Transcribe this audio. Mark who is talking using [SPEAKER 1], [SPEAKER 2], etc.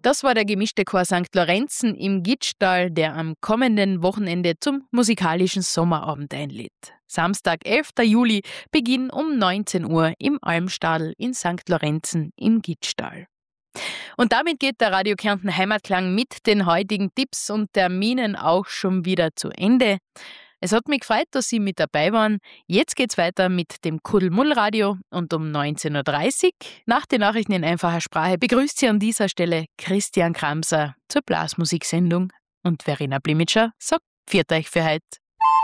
[SPEAKER 1] Das war der gemischte Chor St. Lorenzen im Gitschtal, der am kommenden Wochenende zum musikalischen Sommerabend einlädt. Samstag, 11. Juli, Beginn um 19 Uhr im Almstadl in St. Lorenzen im Gitschtal. Und damit geht der Radio Kärnten Heimatklang mit den heutigen Tipps und Terminen auch schon wieder zu Ende. Es hat mich gefreut, dass Sie mit dabei waren. Jetzt geht's weiter mit dem Kuddelmuddel-Radio und um 19.30 Uhr nach den Nachrichten in einfacher Sprache begrüßt Sie an dieser Stelle Christian Kramser zur Blasmusiksendung. Und Verena Blimitscher sagt, pfiat euch für heute.